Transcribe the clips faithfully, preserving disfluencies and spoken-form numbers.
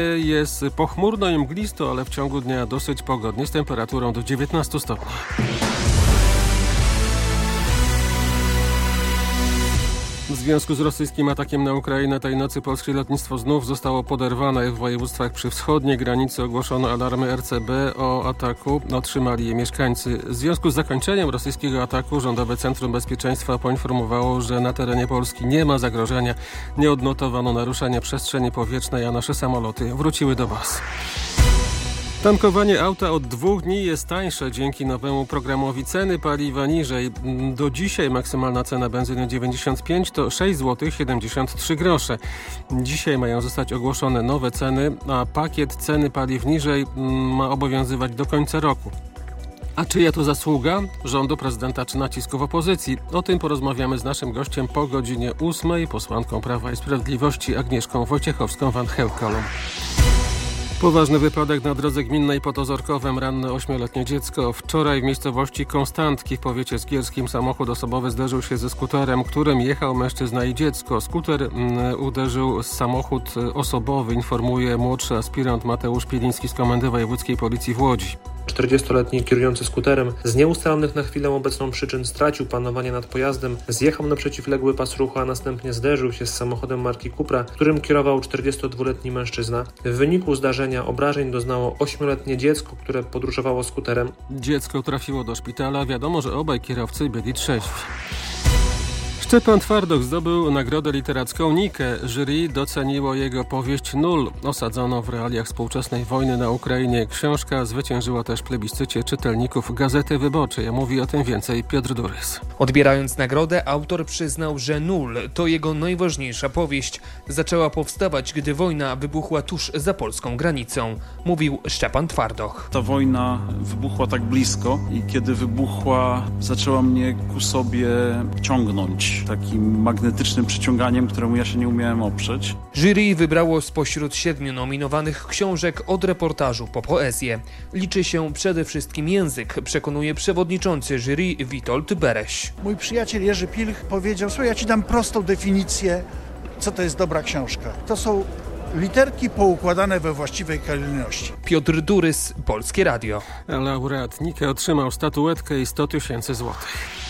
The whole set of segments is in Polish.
Jest pochmurno i mglisto, ale w ciągu dnia dosyć pogodnie z temperaturą do dziewiętnastu stopni. W związku z rosyjskim atakiem na Ukrainę tej nocy polskie lotnictwo znów zostało poderwane. W województwach przy wschodniej granicy ogłoszono alarmy R C B o ataku. Otrzymali je mieszkańcy. W związku z zakończeniem rosyjskiego ataku Rządowe Centrum Bezpieczeństwa poinformowało, że na terenie Polski nie ma zagrożenia. Nie odnotowano naruszenia przestrzeni powietrznej, a nasze samoloty wróciły do baz. Tankowanie auta od dwóch dni jest tańsze dzięki nowemu programowi ceny paliwa niżej. Do dzisiaj maksymalna cena benzyny dziewięćdziesiąt pięć to sześć złotych siedemdziesiąt trzy grosze. Dzisiaj mają zostać ogłoszone nowe ceny, a pakiet ceny paliw niżej ma obowiązywać do końca roku. A czyja to zasługa? Rządu, prezydenta czy nacisków opozycji? O tym porozmawiamy z naszym gościem po godzinie ósmej, posłanką Prawa i Sprawiedliwości Agnieszką Wojciechowską-Van Helkolą. Poważny wypadek na drodze gminnej pod Ozorkowem. Ranne ośmioletnie dziecko. Wczoraj w miejscowości Konstantki w powiecie skierskim samochód osobowy zderzył się ze skuterem, którym jechał mężczyzna i dziecko. Skuter mm, uderzył samochód osobowy, informuje młodszy aspirant Mateusz Pieliński z Komendy Wojewódzkiej Policji w Łodzi. czterdziestoletni kierujący skuterem z nieustalonych na chwilę obecną przyczyn stracił panowanie nad pojazdem, zjechał na przeciwległy pas ruchu, a następnie zderzył się z samochodem marki Cupra, którym kierował czterdziestodwuletni mężczyzna. W wyniku zdarzenia obrażeń doznało ośmioletnie dziecko, które podróżowało skuterem. Dziecko trafiło do szpitala. Wiadomo, że obaj kierowcy byli trzeźwi. Szczepan Twardoch zdobył nagrodę literacką Nikę. Jury doceniło jego powieść Nul, osadzoną w realiach współczesnej wojny na Ukrainie. Książka zwyciężyła też w plebiscycie czytelników Gazety Wyborczej. Mówi o tym więcej Piotr Durys. Odbierając nagrodę, autor przyznał, że Nul to jego najważniejsza powieść. Zaczęła powstawać, gdy wojna wybuchła tuż za polską granicą. Mówił Szczepan Twardoch. Ta wojna wybuchła tak blisko i kiedy wybuchła, zaczęła mnie ku sobie ciągnąć takim magnetycznym przyciąganiem, któremu ja się nie umiałem oprzeć. Jury wybrało spośród siedmiu nominowanych książek od reportażu po poezję. Liczy się przede wszystkim język, przekonuje przewodniczący jury Witold Bereś. Mój przyjaciel Jerzy Pilch powiedział: słuchaj, ja ci dam prostą definicję, co to jest dobra książka. To są literki poukładane we właściwej kolejności. Piotr Durys, Polskie Radio. Laureat Nikę otrzymał statuetkę i sto tysięcy złotych.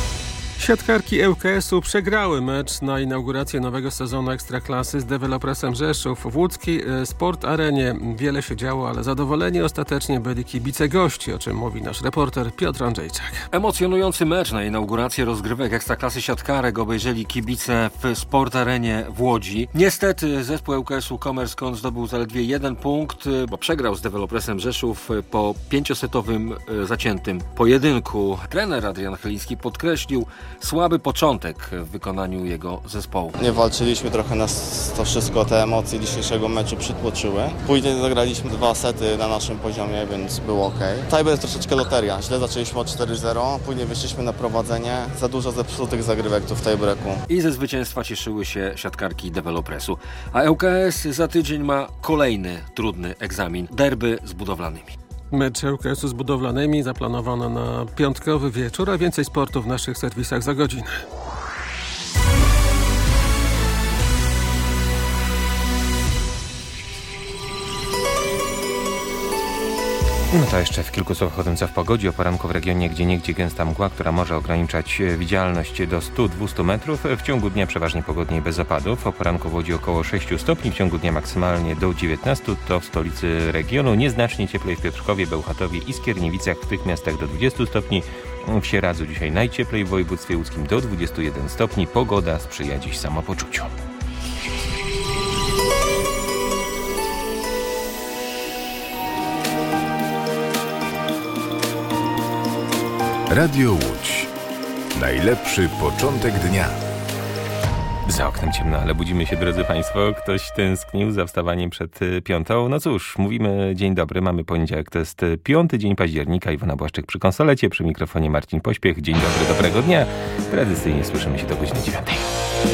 Siatkarki L K S-u przegrały mecz na inaugurację nowego sezonu Ekstraklasy z Dewelopresem Rzeszów. W łódzkiej Sport Arenie wiele się działo, ale zadowoleni ostatecznie byli kibice gości, o czym mówi nasz reporter Piotr Andrzejczak. Emocjonujący mecz na inaugurację rozgrywek Ekstraklasy siatkarek obejrzeli kibice w Sport Arenie w Łodzi. Niestety zespół L K S-u Commerzone zdobył zaledwie jeden punkt, bo przegrał z Dewelopresem Rzeszów po pięciosetowym zaciętym pojedynku. Trener Adrian Chyliński podkreślił słaby początek w wykonaniu jego zespołu. Nie walczyliśmy, trochę nas to wszystko, te emocje dzisiejszego meczu przytłoczyły. Później zagraliśmy dwa sety na naszym poziomie, więc było ok. Tutaj będzie troszeczkę loteria. Źle zaczęliśmy od cztery zero, później wyszliśmy na prowadzenie. Za dużo zepsutych zagrywek tu w tej breaku. I ze zwycięstwa cieszyły się siatkarki Dewelopresu. A L K S za tydzień ma kolejny trudny egzamin. Derby z budowlanymi. Mecz L K S-u z budowlanymi zaplanowano na piątkowy wieczór, a więcej sportu w naszych serwisach za godzinę. No to jeszcze w kilku słowach o tym, co w pogodzie. O poranku w regionie gdzieniegdzie gęsta mgła, która może ograniczać widzialność do stu do dwustu metrów. W ciągu dnia przeważnie pogodnie i bez opadów. O poranku w Łodzi około sześciu stopni, w ciągu dnia maksymalnie do dziewiętnastu. To w stolicy regionu. Nieznacznie cieplej w Piotrkowie, Bełchatowie i Skierniewicach. W tych miastach do dwudziestu stopni. W Sieradzu dzisiaj najcieplej, w województwie łódzkim do dwudziestu jeden stopni. Pogoda sprzyja dziś samopoczuciu. Radio Łódź. Najlepszy początek dnia. Za oknem ciemno, ale budzimy się, drodzy Państwo. Ktoś tęsknił za wstawaniem przed piątą. No cóż, mówimy dzień dobry, mamy poniedziałek, to jest piąty dzień października. Iwona Błaszczyk przy konsolecie, przy mikrofonie Marcin Pośpiech. Dzień dobry, dobrego dnia. Tradycyjnie słyszymy się do godziny dziewiątej.